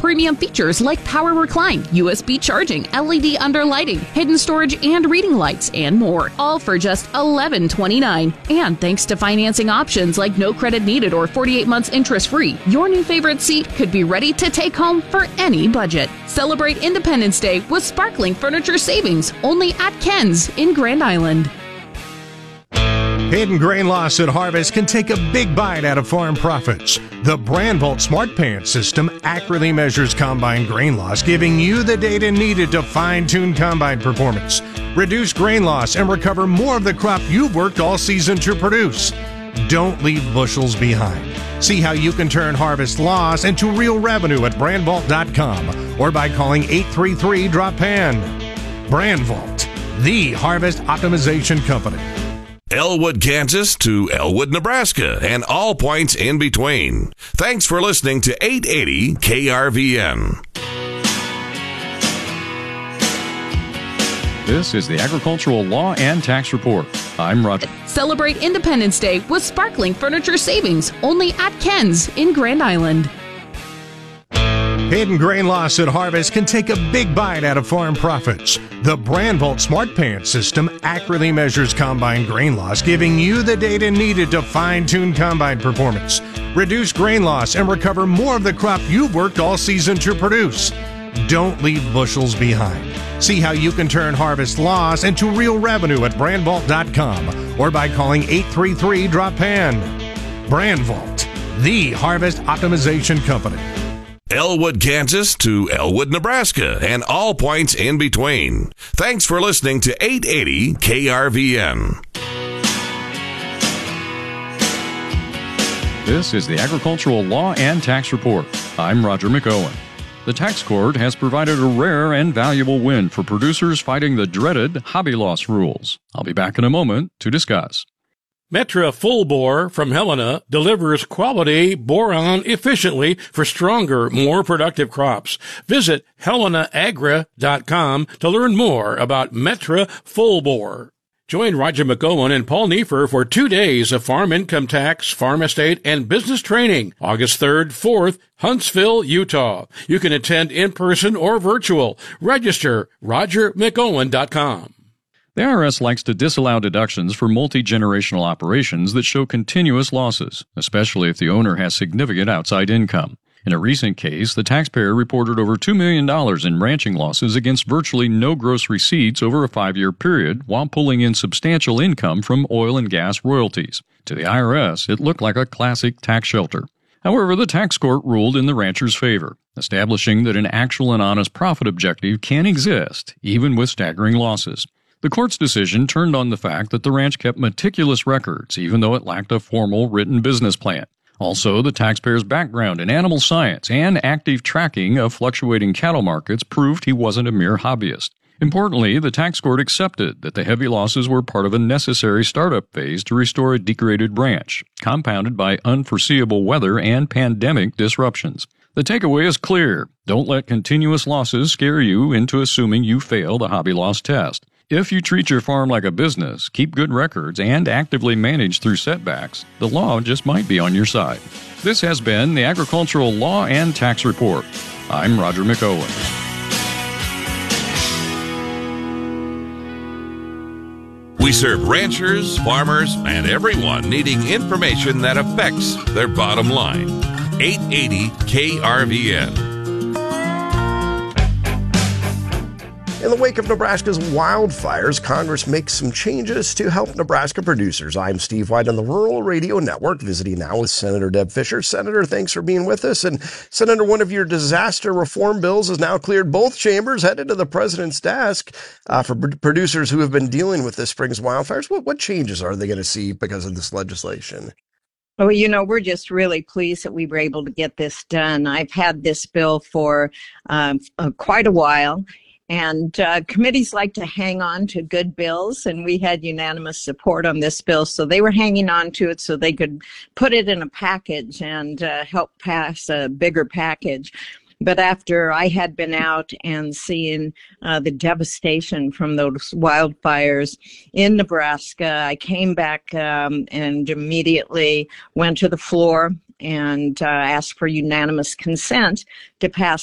premium features like power recline, USB charging, LED underlighting, hidden storage and reading lights, and more. All for just $11.29. And thanks to financing options like no credit needed or 48 months interest-free, your new favorite seat could be ready to take home for any budget. Celebrate Independence Day with sparkling furniture savings only at Ken's in Grand Island. Hidden grain loss at harvest can take a big bite out of farm profits. The Brandvolt Smart Pan system accurately measures combine grain loss, giving you the data needed to fine-tune combine performance, reduce grain loss, and recover more of the crop you've worked all season to produce. Don't leave bushels behind. See how you can turn harvest loss into real revenue at Brandvolt.com or by calling 833-DROP-PAN. Brandvolt, the harvest optimization company. Elwood, Kansas to Elwood, Nebraska, and all points in between. Thanks for listening to 880 KRVN. This is the Agricultural Law and Tax Report. I'm Roger. Celebrate Independence Day with sparkling furniture savings only at Ken's in Grand Island. Hidden grain loss at harvest can take a big bite out of farm profits. The Brandvolt Smart Pan system accurately measures combine grain loss, giving you the data needed to fine-tune combine performance, reduce grain loss, and recover more of the crop you've worked all season to produce. Don't leave bushels behind. See how you can turn harvest loss into real revenue at Brandvolt.com or by calling 833-DROP-PAN. Brandvolt, the harvest optimization company. Elwood, Kansas to Elwood, Nebraska, and all points in between. Thanks for listening to 880 KRVN. This is the Agricultural Law and Tax Report. I'm Roger McOwen. The tax court has provided a rare and valuable win for producers fighting the dreaded hobby loss rules. I'll be back in a moment to discuss. Metra Full Bore from Helena delivers quality boron efficiently for stronger, more productive crops. Visit helenaagra.com to learn more about Metra Full Bore. Join Roger McOwen and Paul Neiffer for 2 days of farm income tax, farm estate, and business training, August 3rd, 4th, Huntsville, Utah. You can attend in person or virtual. Register rogermcOwen.com. The IRS likes to disallow deductions for multi-generational operations that show continuous losses, especially if the owner has significant outside income. In a recent case, the taxpayer reported over $2 million in ranching losses against virtually no gross receipts over a 5-year period while pulling in substantial income from oil and gas royalties. To the IRS, it looked like a classic tax shelter. However, the tax court ruled in the rancher's favor, establishing that an actual and honest profit objective can exist, even with staggering losses. The court's decision turned on the fact that the ranch kept meticulous records, even though it lacked a formal written business plan. Also, the taxpayer's background in animal science and active tracking of fluctuating cattle markets proved he wasn't a mere hobbyist. Importantly, the tax court accepted that the heavy losses were part of a necessary startup phase to restore a degraded ranch, compounded by unforeseeable weather and pandemic disruptions. The takeaway is clear. Don't let continuous losses scare you into assuming you failed a hobby loss test. If you treat your farm like a business, keep good records, and actively manage through setbacks, the law just might be on your side. This has been the Agricultural Law and Tax Report. I'm Roger McOwen. We serve ranchers, farmers, and everyone needing information that affects their bottom line. 880 KRVN. In the wake of Nebraska's wildfires, Congress makes some changes to help Nebraska producers. I'm Steve White on the Rural Radio Network, visiting now with Senator Deb Fischer. Senator, thanks for being with us. And Senator, one of your disaster reform bills has now cleared both chambers, headed to the president's desk for producers who have been dealing with this spring's wildfires. What changes are they going to see because of this legislation? Oh, we're just really pleased that we were able to get this done. I've had this bill for quite a while. And committees like to hang on to good bills, and we had unanimous support on this bill. So they were hanging on to it so they could put it in a package and help pass a bigger package. But after I had been out and seeing the devastation from those wildfires in Nebraska, I came back and immediately went to the floor and asked for unanimous consent to pass